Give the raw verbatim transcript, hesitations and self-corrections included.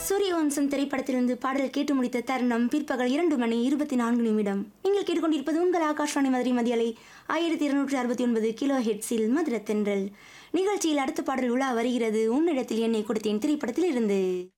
சூரியவம்சம் திரைப்படத்திலிருந்து பாடல் கேட்டு முடித்த தருணம் பிற்பகல் இரண்டு மணி இருபத்தி நான்கு நிமிடம். நீங்கள் கேட்டுக்கொண்டிருப்பது உங்கள் ஆகாஷ்வாணி மதுரை மதியலை ஆயிரத்தி இருநூற்றி அறுபத்தி ஒன்பது கிலோ ஹெட்ஸில் மதுர தென்றல் நிகழ்ச்சியில் அடுத்த பாடல் உலா வருகிறது. உன்னிடத்தில் என்னை கொடுத்தேன் திரைப்படத்தில் இருந்து.